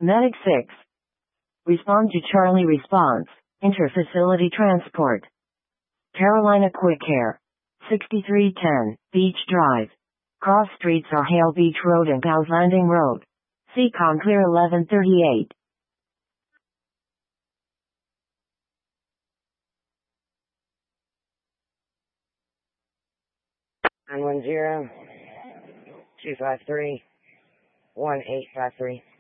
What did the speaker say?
Medic 6. Respond to Charlie response. Interfacility transport. Carolina Quick Care. 6310, Beach Drive. Cross streets are Hale Beach Road and Cows Landing Road. Seacon clear 1138. 910-253-1853.